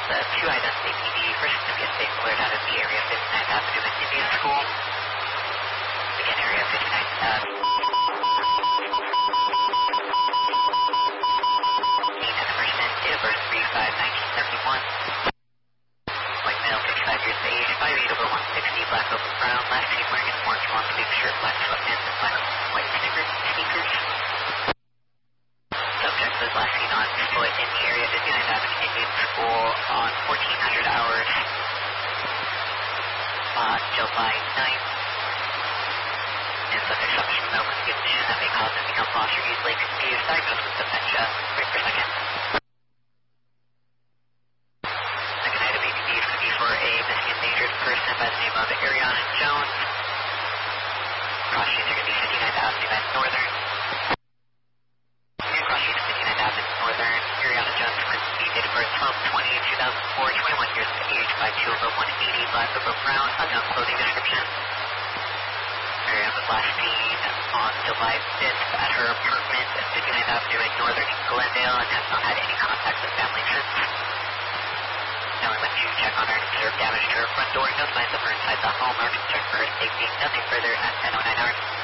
2 items APD, first significant safe alert out of the area 59th Avenue and Indian School. Again, area 59th Avenue. Name and person, date of birth 3/5/1971. White male, 55 years of age, 5'8" over 160, black over brown, last name wearing an orange long sleeve shirt, black sweatpants, and black white sneakers. Subject was last seen on foot in the area 59th Avenue Indian School on 1400 hours on July 9th. And subject suffers from medical condition that may cause him to become lost or easily confused, diagnosed with dementia. Wait for a second. Second item APD is going to be for a missing and dangerous person by the name of Ariana Jones. Cross streets are going to be 59th Avenue and Northern. Cross streets 59th Avenue Northern. Ariana Jones, emergency, date of birth 12/20/2004, 21 years of age, 5'2" over 180, black over brown, unknown clothing description. Ariana was last seen on July 5th at her apartment at 59th Avenue in Northern in Glendale and has not had any contact with family since. Now we went to check on her and observed damage to her front door. No signs of her inside the home or concern for her safety. Nothing further at 10:09 hours.